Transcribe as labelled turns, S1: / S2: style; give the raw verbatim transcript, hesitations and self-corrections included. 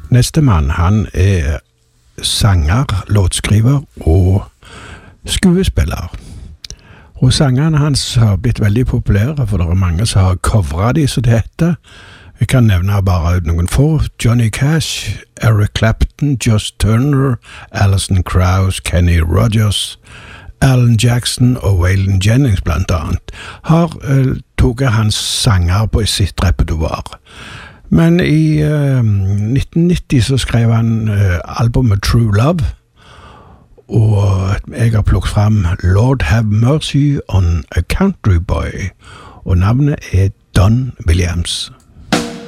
S1: Neste mann, han er sanger, låtskriver og skuespiller. Og sangene hans har blitt veldig populære, for det er mange som har covret de, så det heter. Vi kan nevne bare noen få. Johnny Cash, Eric Clapton, Josh Turner, Alison Krauss, Kenny Rogers, Alan Jackson og Waylon Jennings blant annet har uh, tog hans sanger på sitt repertoar. Men i uh, nitten nitti så skrev han uh, albumet True Love, og jeg har plukket frem Lord Have Mercy on a Country Boy, og navnet er Don Williams.